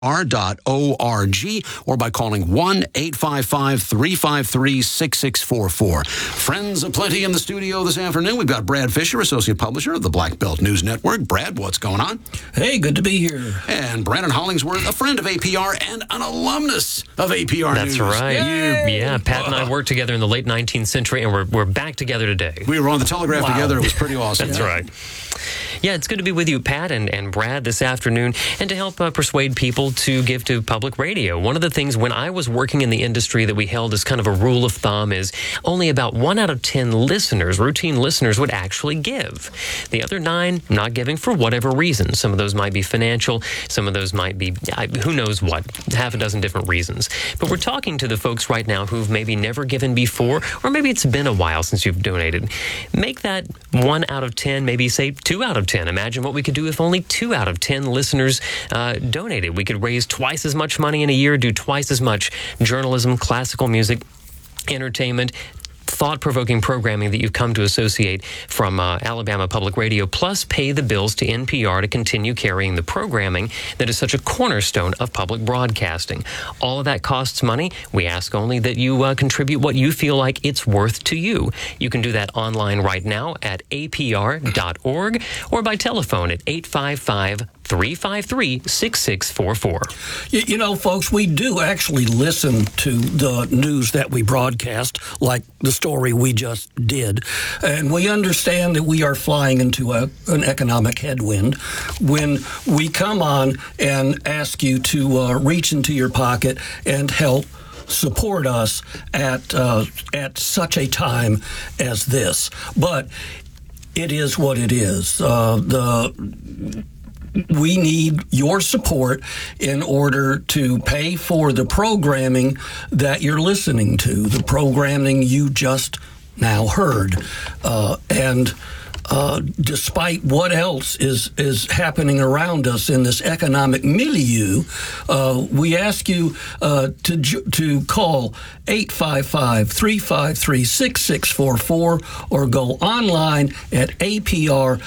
r.org or by calling 1-855-353-6644. Friends aplenty in the studio this afternoon. We've got Brad Fisher, Associate Publisher of the Black Belt News Network. Brad, what's going on? Hey, good to be here. And Brandon Hollingsworth, a friend of APR and an alumnus of APR That's News. right. Yay! Yeah, Pat and I worked together in the late 19th century, and we're back together today. We were on the Telegraph together. It was pretty awesome. That's right. Yeah, it's good to be with you, Pat and Brad, this afternoon, and to help persuade people to give to public radio. One of the things when I was working in the industry that we held as kind of a rule of thumb is only about 1 out of 10 listeners, routine listeners, would actually give. The other 9 not giving for whatever reason. Some of those might be financial. Some of those might be, who knows what, half a dozen different reasons. But we're talking to the folks right now who've maybe never given before, or maybe it's been a while since you've donated. Make that 1 out of 10, maybe say 2 out of 10. Imagine what we could do if only 2 out of 10 listeners donated. We could raise twice as much money in a year, do twice as much journalism, classical music, entertainment, thought-provoking programming that you've come to associate from Alabama Public Radio, plus pay the bills to NPR to continue carrying the programming that is such a cornerstone of public broadcasting. All of that costs money. We ask only that you contribute what you feel like it's worth to you. You can do that online right now at apr.org or by telephone at 855-353-6644. You know, folks, we do actually listen to the news that we broadcast, like the story we just did. And we understand that we are flying into an economic headwind when we come on and ask you to reach into your pocket and help support us at such a time as this. But it is what it is. We need your support in order to pay for the programming that you're listening to, the programming you just now heard. And despite what else is happening around us in this economic milieu, we ask you to call 855-353-6644 or go online at apr.org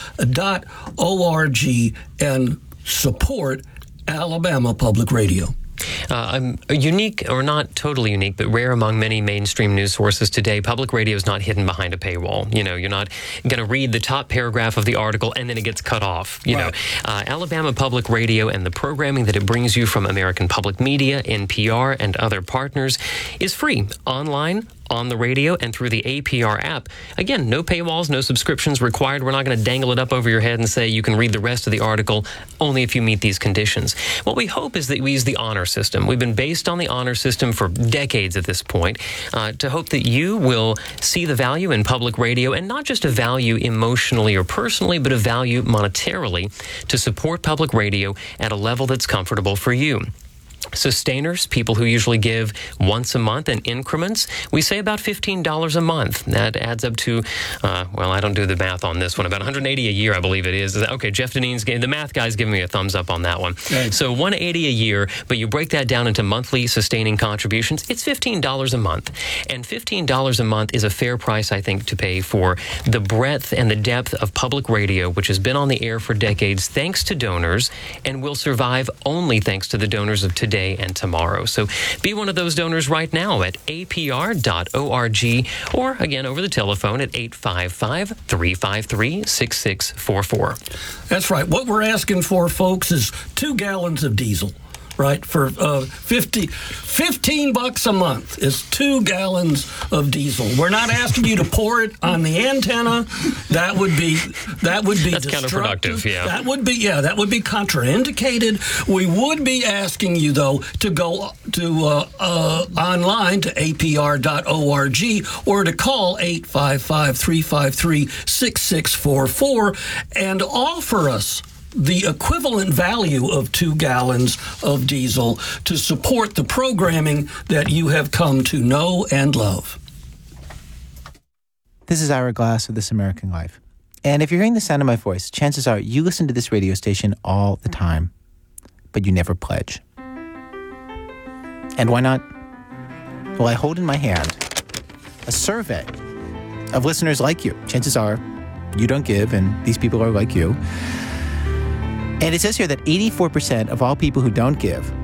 and support Alabama Public Radio. I'm unique, or not totally unique, but rare among many mainstream news sources today. Public radio is not hidden behind a paywall. You know, you're not going to read the top paragraph of the article and then it gets cut off. You know, Alabama Public Radio and the programming that it brings you from American Public Media, NPR, and other partners is free online, on the radio, and through the APR app. Again, no paywalls, no subscriptions required. We're not going to dangle it up over your head and say you can read the rest of the article only if you meet these conditions. What we hope is that we use the honor system. We've been based on the honor system for decades at this point, to hope that you will see the value in public radio, and not just a value emotionally or personally, but a value monetarily to support public radio at a level that's comfortable for you. Sustainers, people who usually give once a month in increments, we say about $15 a month. That adds up to, well, I don't do the math on this one, about $180 a year, I believe it is. Okay, Jeff Deneen's, the math guy's giving me a thumbs up on that one. Right. So $180 a year, but you break that down into monthly sustaining contributions, it's $15 a month. And $15 a month is a fair price, I think, to pay for the breadth and the depth of public radio, which has been on the air for decades thanks to donors, and will survive only thanks to the donors of today and tomorrow. So be one of those donors right now at apr.org or, again, over the telephone at 855-353-6644. That's right. What we're asking for, folks, is 2 gallons of diesel. Right, for $15 a month is 2 gallons of diesel. We're not asking you to pour it on the antenna. That would be that's counterproductive. Yeah, that would be contraindicated. We would be asking you though to go to online to apr.org or to call 855-353-6644 and offer us the equivalent value of 2 gallons of diesel to support the programming that you have come to know and love. This is Ira Glass of This American Life. And if you're hearing the sound of my voice, chances are you listen to this radio station all the time, but you never pledge. And why not? Well, I hold in my hand a survey of listeners like you. Chances are you don't give, and these people are like you. And it says here that 84% of all people who don't give